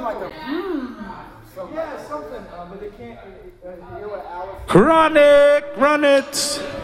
Yeah, something, but they can't. Chronic, run it.